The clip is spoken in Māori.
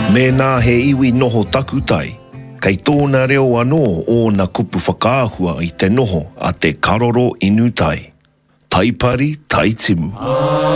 Me nā he iwi noho taku tai, kei tōna reo anō o na kupu whakaahua i te noho a te karoro inu tai. Taipari, taitimu.